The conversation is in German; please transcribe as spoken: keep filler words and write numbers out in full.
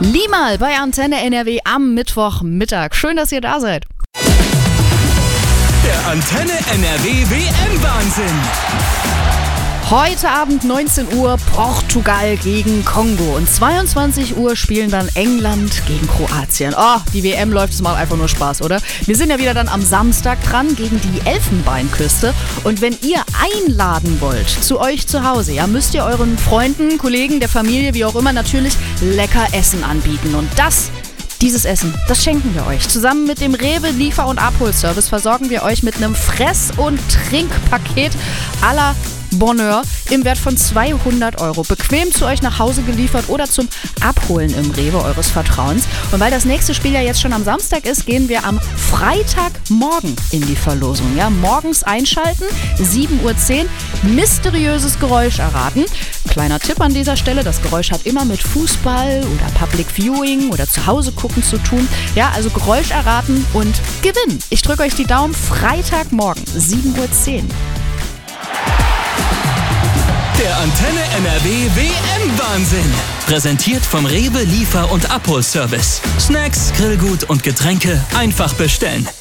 Limal bei Antenne N R W am Mittwochmittag. Schön, dass ihr da seid. Der Antenne N R W W M-Wahnsinn. Heute Abend neunzehn Uhr Portugal gegen Kongo und zweiundzwanzig Uhr spielen dann England gegen Kroatien. Oh, die W M läuft, es macht einfach nur Spaß, oder? Wir sind ja wieder dann am Samstag dran gegen die Elfenbeinküste und wenn ihr einladen wollt zu euch zu Hause, ja, müsst ihr euren Freunden, Kollegen, der Familie, wie auch immer, natürlich lecker Essen anbieten und das Dieses Essen, das schenken wir euch. Zusammen mit dem Rewe Liefer- und Abholservice versorgen wir euch mit einem Fress- und Trinkpaket à la Bonheur im Wert von zweihundert Euro. Bequem zu euch nach Hause geliefert oder zum Abholen im Rewe eures Vertrauens. Und weil das nächste Spiel ja jetzt schon am Samstag ist, gehen wir am Freitagmorgen in die Verlosung. Ja, morgens einschalten, sieben Uhr zehn, mysteriöses Geräusch erraten. Kleiner Tipp an dieser Stelle, das Geräusch hat immer mit Fußball oder Public Viewing oder zu Hause gucken zu tun. Ja, also Geräusch erraten und gewinnen. Ich drücke euch die Daumen, Freitagmorgen, sieben Uhr zehn. Der Antenne N R W W M-Wahnsinn. Präsentiert vom Rewe Liefer- und Abholservice. Snacks, Grillgut und Getränke einfach bestellen.